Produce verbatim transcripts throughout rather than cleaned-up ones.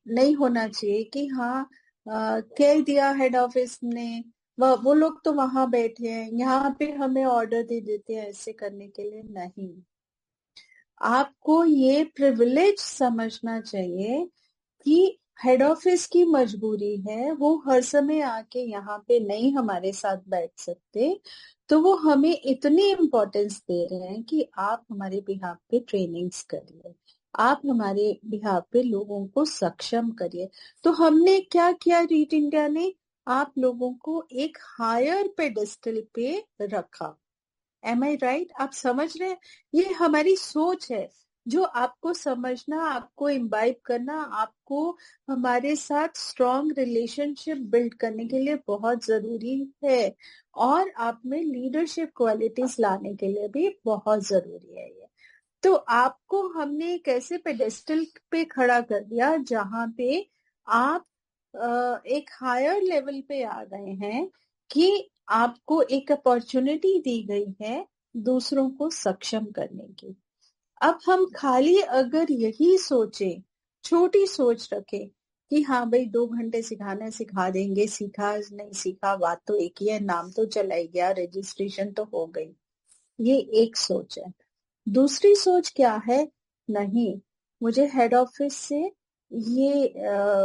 नहीं होना चाहिए कि हाँ आ, कह दिया हेड ऑफिस ने, वो वो लोग तो वहां बैठे हैं, यहाँ पे हमें ऑर्डर दे देते हैं ऐसे करने के लिए। नहीं, आपको ये प्रिविलेज समझना चाहिए कि हेड ऑफिस की मजबूरी है, वो हर समय आके यहाँ पे नहीं हमारे साथ बैठ सकते, तो वो हमें इतनी इम्पोर्टेंस दे रहे हैं कि आप हमारे बिहाफ पे ट्रेनिंग्स करिए, आप हमारे बिहाफ पे लोगों को सक्षम करिए। तो हमने क्या किया, रीट इंडिया ने आप लोगों को एक हायर पेडेस्टल पे रखा। एम आई राइट? आप समझ रहे हैं? ये हमारी सोच है जो आपको समझना, आपको इम्बाइब करना, आपको हमारे साथ स्ट्रॉन्ग रिलेशनशिप बिल्ड करने के लिए बहुत जरूरी है, और आप में लीडरशिप क्वालिटीज लाने के लिए भी बहुत जरूरी है ये। तो आपको हमने एक ऐसे पेडेस्टल पे खड़ा कर दिया जहां पे आप एक हायर लेवल पे आ गए हैं, कि आपको एक अपॉर्चुनिटी दी गई है दूसरों को सक्षम करने की। अब हम खाली अगर यही सोचे, छोटी सोच रखे कि हाँ भाई दो घंटे सिखाना है, सिखा देंगे, सीखा नहीं सीखा बात तो एक ही है, नाम तो चला ही गया, रजिस्ट्रेशन तो हो गई, ये एक सोच है। दूसरी सोच क्या है, नहीं, मुझे हेड ऑफिस से ये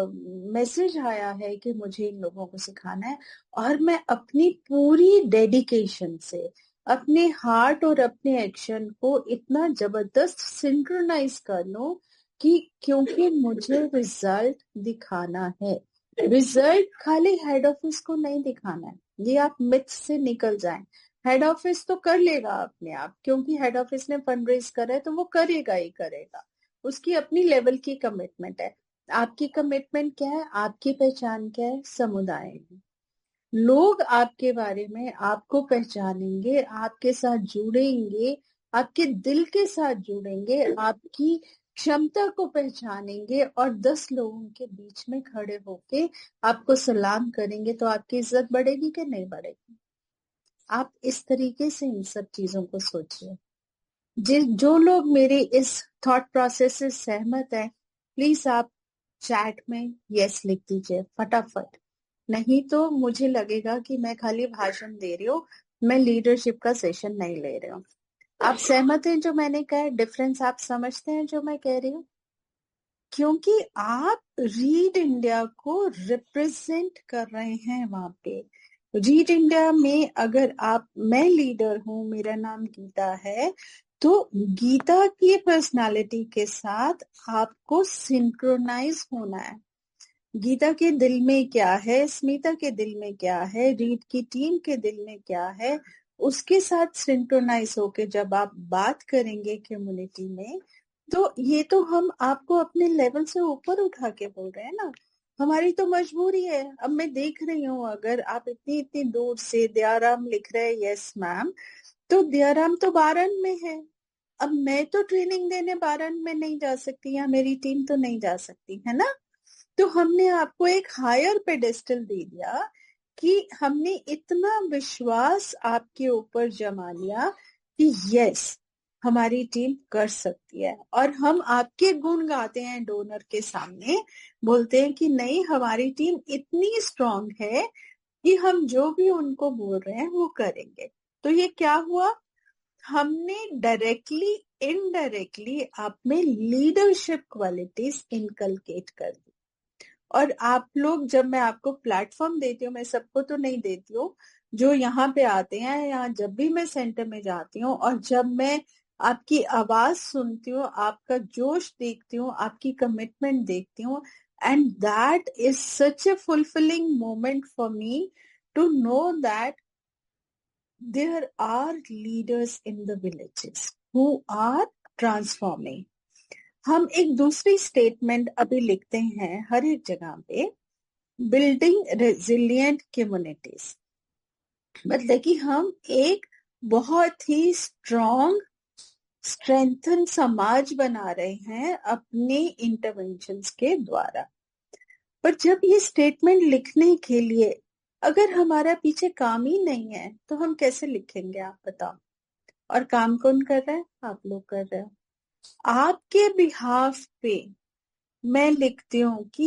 मैसेज आया है कि मुझे इन लोगों को सिखाना है, और मैं अपनी पूरी डेडिकेशन से अपने हार्ट और अपने एक्शन को इतना जबरदस्त सिंक्रोनाइज कर लूं कि, क्योंकि मुझे रिजल्ट दिखाना है। रिजल्ट खाली हेड ऑफिस को नहीं दिखाना है, ये आप मिथ से निकल जाएं। हेड ऑफिस तो कर लेगा अपने आप, क्योंकि हेड ऑफिस ने फंड रेज करा है तो वो करेगा ही करेगा, उसकी अपनी लेवल की कमिटमेंट है। आपकी कमिटमेंट क्या है, आपकी पहचान क्या है, समुदाय में लोग आपके बारे में आपको पहचानेंगे, आपके साथ जुड़ेंगे, आपके दिल के साथ जुड़ेंगे, आपकी क्षमता को पहचानेंगे, और दस लोगों के बीच में खड़े होके आपको सलाम करेंगे, तो आपकी इज्जत बढ़ेगी कि नहीं बढ़ेगी? आप इस तरीके से इन सब चीजों को सोचिए। जिस जो लोग मेरे इस थॉट प्रोसेस से सहमत हैं, प्लीज आप चैट में यस लिख दीजिए फटाफट, नहीं तो मुझे लगेगा कि मैं खाली भाषण दे रही हूँ, मैं लीडरशिप का सेशन नहीं ले रही हूँ। आप सहमत हैं जो मैंने कहा है? डिफरेंस आप समझते हैं जो मैं कह रही हूँ? क्योंकि आप रीड इंडिया को रिप्रेजेंट कर रहे हैं वहां पे। रीड इंडिया में अगर आप, मैं लीडर हूं, मेरा नाम गीता है, तो गीता की पर्सनालिटी के साथ आपको सिंक्रोनाइज होना है। गीता के दिल में क्या है, स्मिता के दिल में क्या है, रीड की टीम के दिल में क्या है, उसके साथ सिंक्रोनाइज होके जब आप बात करेंगे कम्युनिटी में, तो ये तो हम आपको अपने लेवल से ऊपर उठा के बोल रहे हैं ना। हमारी तो मजबूरी है। अब मैं देख रही हूँ, अगर आप इतनी इतनी दूर से, दयाराम लिख रहे हैं यस मैम, तो दयाराम तो बारन में है। अब मैं तो ट्रेनिंग देने बारन में नहीं जा सकती, या मेरी टीम तो नहीं जा सकती है ना। तो हमने आपको एक हायर पेडेस्टल दे दिया, कि हमने इतना विश्वास आपके ऊपर जमा लिया कि यस हमारी टीम कर सकती है, और हम आपके गुण गाते हैं डोनर के सामने, बोलते हैं कि नहीं हमारी टीम इतनी स्ट्रांग है कि हम जो भी उनको बोल रहे हैं वो करेंगे। तो ये क्या हुआ, हमने डायरेक्टली इनडायरेक्टली आप में लीडरशिप क्वालिटीज इनकलकेट कर दी। और आप लोग, जब मैं आपको प्लेटफॉर्म देती हूँ, मैं सबको तो नहीं देती हूँ, जो यहाँ पे आते हैं, यहाँ जब भी मैं सेंटर में जाती हूँ और जब मैं आपकी आवाज सुनती हूँ, आपका जोश देखती हूँ, आपकी कमिटमेंट देखती हूँ, and that is such A fulfilling moment for me to know that there are leaders in the villages who are transforming. हम एक दूसरी स्टेटमेंट अभी लिखते हैं हर एक जगह पे, बिल्डिंग रेजिलिएंट कम्युनिटीज, मतलब कि हम एक बहुत ही स्ट्रॉन्ग स्ट्रेंथन समाज बना रहे हैं अपने इंटरवेंशंस के द्वारा। पर जब ये स्टेटमेंट लिखने के लिए अगर हमारा पीछे काम ही नहीं है, तो हम कैसे लिखेंगे, आप बताओ? और काम कौन कर रहा है? आप लोग कर रहे हो। आपके बिहाफ पे मैं लिखती हूँ कि